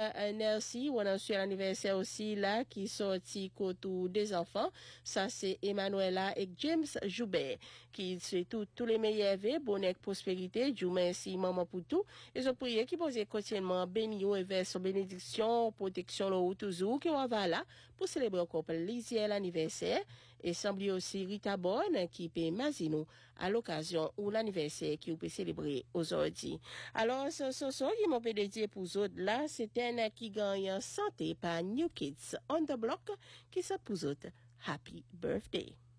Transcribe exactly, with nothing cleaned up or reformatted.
euh, Nercy, on a su l'anniversaire aussi là, qui sorti côté des enfants. Ça, c'est Emmanuela et James Joubert, qui souhaitent tout, tous les meilleurs vœux, bonheur, prospérité, Dieu merci, maman pour tout. Et je prie qui pose quotidiennement béni et verse bénédiction, protection, le toujours, qui on va là, pour célébrer encore plaisir l'anniversaire. Et semble aussi Rita Bonne, qui paie Mazino, à l'occasion ou l'anniversaire qui peut célébrer aujourd'hui. Alors, ce, ce, ce, qui m'ont dédié pour vous autres là, c'est un qui gagne en santé par New Kids on the Block, qui ça pour vous autres. Happy birthday.